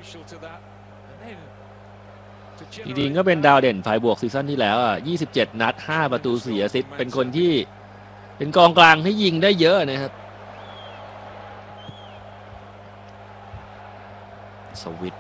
จริงๆก็เป็นดาวเด่นฝ่ายบวกซีซั่นที่แล้ว27 นัด 5 ประตู4 แอสซิสต์เป็นคนที่เป็นกองกลางที่ยิงได้เยอะนะครับสวิต